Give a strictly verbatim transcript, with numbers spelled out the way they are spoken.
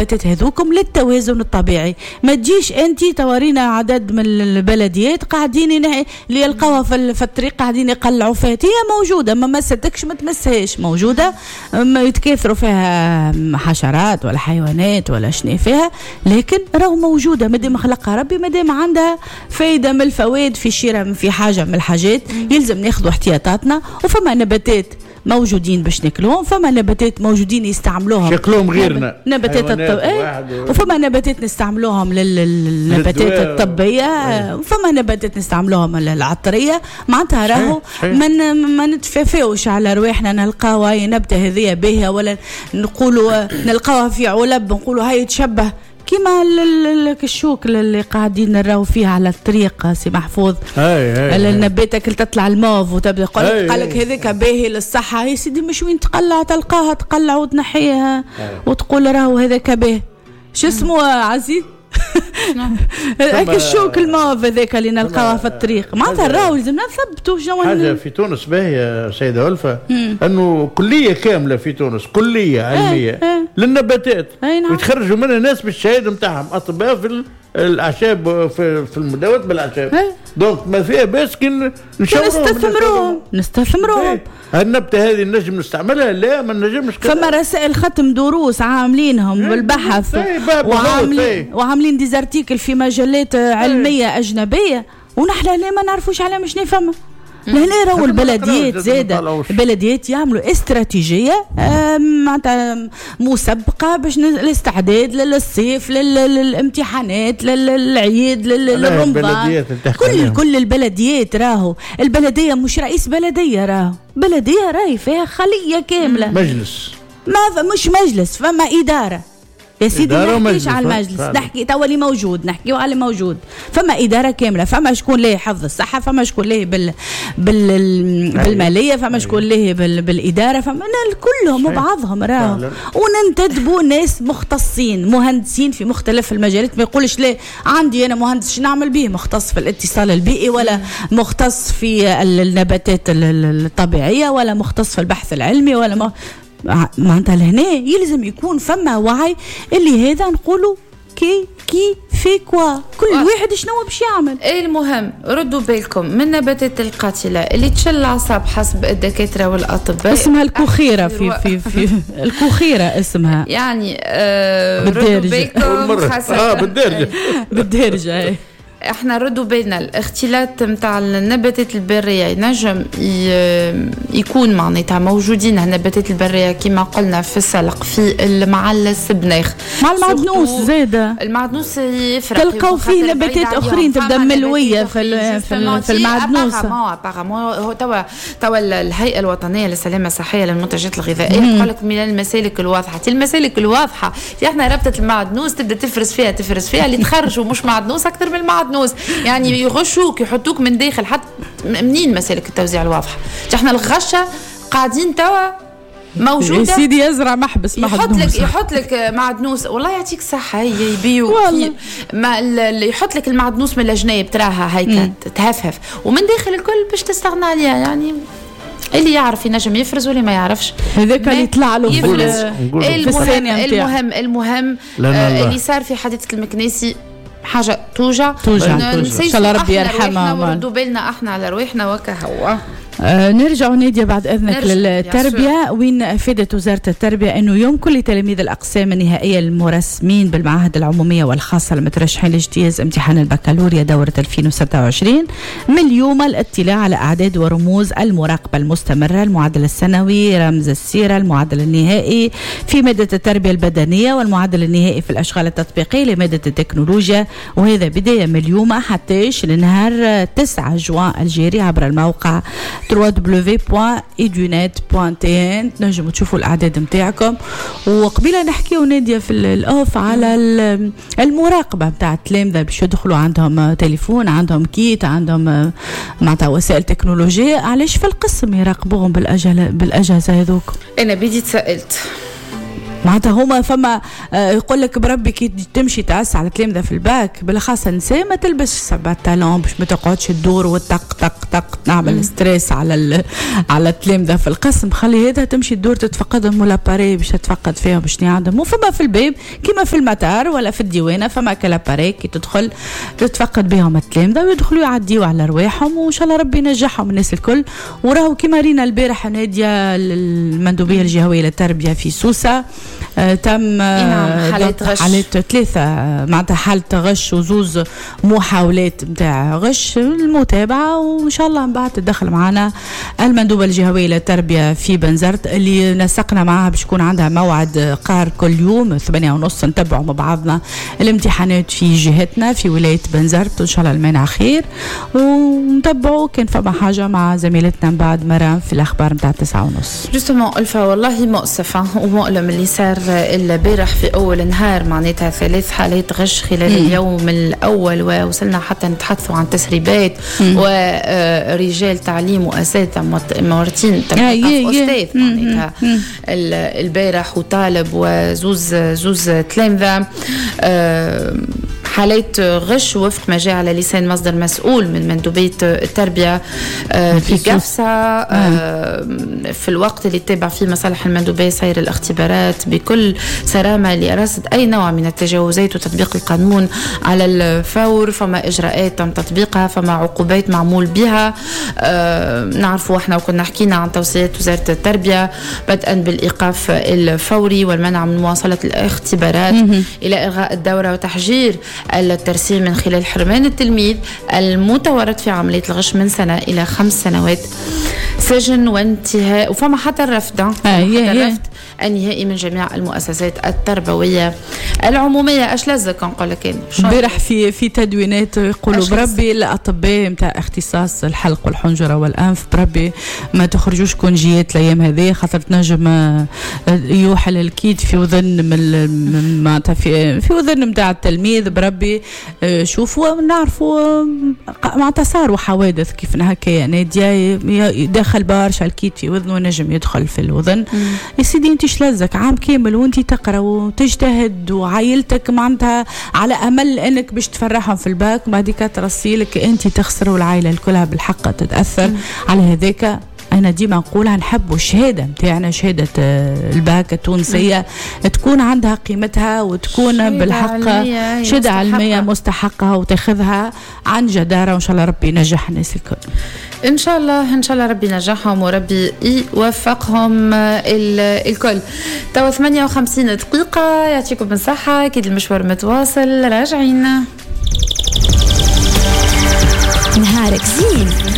النباتات هذوكم للتوازن الطبيعي. ما تجيش انت تورينا عدد من البلديات قاعدين اللي يلقوها في الطريق قاعدين يقلعوا فيها، هي موجوده ما مستكش ما تمسهاش، موجوده ما يتكاثروا فيها حشرات ولا حيوانات ولا شنو فيها، لكن راهو موجوده مادام خلقها ربي، مادام عندها فايده من الفوائد في شراء في حاجه من الحاجات يلزم ناخذوا احتياطاتنا. وفما نباتات موجودين باش ناكلوهم، فما نباتات موجودين يستعملوهم شكلهم غيرنا نباتات الطبية، وفما نباتات نستعملوهم للنباتات الطبية، وفما نباتات نستعملوهم للعطرية. معناتها راهو ما ما نتفافوش على رواحنا نلقاوها نبتة هذية باهية ولا نقولوا نلقاوها في علب نقولوا هاي تشبه كيما الشوك اللي قاعدين نراو فيها على الطريق سي محفوظ. النباتة اللي تطلع الموف وتبدا قال لك هذيك باهي للصحة، يا سيدي مش وين تقلع تلقاها تقلع وتنحيها وتقول راهو هذاك باهي. شو اسمه عزيز؟ هذاك الشوك الموف هذاك اللي نلقاوها في الطريق، معناتها راهو لازمنا نثبتوا شنو حاجه في تونس باهيه سيده ألفة، انه كليه كامله في تونس كليه علميه ايه ايه للنباتات ويتخرجوا منها ناس بالشهاده نتاعهم اطباء في الاعشاب في في المداوات بالاعشاب ايه. دونك ما فيها باس كي نستثمروهم نستثمروهم النبته هذه نجم نستعملها لا ما نجمش. فما رسائل ختم دروس عاملينهم ايه بالبحث ايه وعاملين ايه وعاملين ديزارتيكل في مجلات علميه ايه اجنبيه، ونحن لا ما نعرفوش على مش نفهم. لهنا راهو البلديات زاده البلديات يعملوا استراتيجيه معناتها مسبقه باش الاستعداد للصيف للامتحانات للعيد للرمضان. كل كل البلديات راهو البلديه مش رئيس بلديه، راهو بلديه راهي فيها خليه كامله مجلس، ما مش مجلس فما اداره يا سيدي. ما نحكيش على المجلس، نحكي توا اللي موجود، نحكيو على اللي موجود. فما إدارة كاملة، فما شكون ليه حفظ الصحة، فما شكون ليه بال... بال... بالمالية، فما شكون ليه بال... بالإدارة، فما كلهم وبعضهم راهو. وننتدبوا ناس مختصين مهندسين في مختلف المجالات، ما يقولش ليه عندي أنا مهندس شو نعمل به، مختص في الاتصال البيئي ولا مختص في النباتات الطبيعية ولا مختص في البحث العلمي ولا م... معناتها لهنا يلزم يكون فما وعي اللي هذا نقولوا كي كي في كوا كل و... واحد شنو باش يعمل. ايه المهم ردوا بالكم من النباتات القاتله اللي تشل الاعصاب حسب الدكاتره والاطباء اسمها الكوخيره في في في الكوخيره اسمها يعني آه ردوا بالكم اه بالدرجه بالدرجه احنا ردوا بالنا الاختلاط متاع النباتات البريه ينجم يكون معناتها موجودين النباتات البريه كما قلنا في السلق في مع السبناخ مع المعدنوس زاده. المعدنوس يفرق تلقاو فيه نباتات اخرين تبدا ملويه في في المعدنوس. هو توا توا الهيئه الوطنيه للسلامه الصحيه للمنتجات الغذائيه تقول لك من المسالك الواضحه. المسالك الواضحه احنا ربطه المعدنوس تبدا تفرز فيها تفرز فيها اللي تخرجوا مش معدنوس اكثر من المعدنوس، يعني يغشوك يحطوك من داخل. حتى منين مسالك التوزيع الواضحه؟ احنا الغشه قاعدين توا موجوده. يا سيدي يزرع محبس يحط لك يحط لك معدنوس والله يعطيك صحه هي يبيو ما اللي يحط لك المعدنوس من الجنايب تراها هيك تهفهف ومن داخل الكل باش تستغنى عليها. يعني اللي يعرف ينجم يفرز واللي ما يعرفش هذاك اللي يطلع له يفرز. المهم المهم المهم آه اللي صار في حادثه المكنيسي حاجه توجع توجع ان شاء الله ربي يرحمها وردوا بالنا احنا على رواحنا وكهو. آه نرجع نادية بعد إذنك للتربية. وين أفادت وزارة التربية أنه يوم كل تلاميذ الأقسام النهائية المرسمين بالمعاهد العمومية والخاصة المترشحين لاجتياز امتحان البكالوريا دورة ألفين وستة وعشرين من اليوم الاطلاع على أعداد ورموز المراقبة المستمرة، المعدل السنوي، رمز السيرة، المعدل النهائي في مادة التربية البدنية، والمعدل النهائي في الأشغال التطبيقية لمادة التكنولوجيا، وهذا بداية من اليوم حتى لنهار تسعة جوان الجاري عبر الموقع دبليو دبليو دبليو دوت إيدونت دوت تي إن. تنجموا تشوفوا الاعداد نتاعكم. وقبيله نحكيو ناديه في الاوف على المراقبه نتاع التلامذه باش يدخلوا عندهم تليفون عندهم كيت عندهم معناتها وسائل تكنولوجيه. علاش في القسم يراقبوهم بالاجهزه بالاجهزه هذوك؟ انا بديت سالت معناتها هما فما يقول لك بربي كي تمشي تعس على التلامذة في الباك بالاخص النساء ما تلبس بنطلون باش ما تقعدش تدور وتق تق تق نعمل ستريس على على التلامذة في القسم. خلي هذا تمشي تدور تتفقدهم ولا باري باش تتفقد فيهم باش عندهم. وفما في الباب كيما في المطار ولا في الديوانه فما كلاباري كي تدخل تتفقد بهم التلامذة ويدخلوا يعديوا على رواحهم وان شاء الله ربي ينجحهم الناس الكل. وراهو كيما رينا البارح ناديه المندوبيه الجهويه للتربيه في سوسه آه تم آه حالات غش حالات ثلاثه معناتها حاله غش وزوز محاولات نتاع غش المتابعه وان شاء الله من بعد تدخل معنا المندوبه الجهويه للتربيه في بنزرت اللي نسقنا معها باش يكون عندها موعد قار كل يوم ثمانية ونص نتبعوا مع بعضنا الامتحانات في جهتنا في ولايه بنزرت وان شاء الله المانع خير ونتبعوا كان فما حاجه مع زميلتنا من بعد مرام في الاخبار نتاع تسعة ونص. جوستومون ألفا والله مؤسفه ومؤلم اللي صار البارح في اول نهار معناتها ثلاث حالات غش خلال م. اليوم الاول ووصلنا حتى نتحدثوا عن تسريبات م. ورجال تعليم واساتذه مورتين استاذ معناتها البارح وطالب وزوز زوز تلامذه حالات غش وفق ما جاء على لسان مصدر مسؤول من مندوبية التربية في قفصة في الوقت اللي تابع فيه مصالح المندوبية سير الاختبارات بكل صرامة لرصد أي نوع من التجاوزات وتطبيق القانون على الفور. فما إجراءات تم تطبيقها فما عقوبات معمول بها. نعرفوا احنا وكنا حكينا عن توصيات وزارة التربية بدءا بالإيقاف الفوري والمنع من مواصلة الاختبارات إلى إلغاء الدورة وتحجير الترسيم من خلال حرمان التلميذ المتورط في عملية الغش من سنة إلى خمس سنوات سجن وانتهاء وفما حتى الرفض آه حتى الرفض النهائي من جميع المؤسسات التربوية العمومية. اش لازك نقول لك امبارح في في تدوينات يقولوا بربي الاطباء نتاع اختصاص الحلق والحنجره والانف بربي ما تخرجوش كونجيات الايام هذه خاطر تنجم يوحل الكيد في وذن من معناتها في في وذن نتاع التلميذ بربي. شوفوا نعرفوا معناتها صاروا حوادث كيف هكا ناديه يدخل برشا الكيد في وذنه ونجم يدخل في الوذن. يا سيدي انت شلزك عام كامل وانت تقرا وتجتهد وعائلتك معناتها على امل انك باش تفرحهم في الباك بعديك ترسيلك انت تخسر والعائله الكلها بالحق تتاثر. مم. على هذاك أنا ديما نقولها نحبوا الشهادة متاعنا شهادة الباك التونسية تكون عندها قيمتها وتكون بالحق شهادة علمية مستحقة وتاخذها عن جدارة وإن شاء الله ربي ينجح الناس الكل. إن شاء الله إن شاء الله ربي ينجحهم وربي يوفقهم الكل. توا ثمانية وخمسين دقيقة يعطيكم بالصحة أكيد المشوار متواصل راجعين. نهارك زين.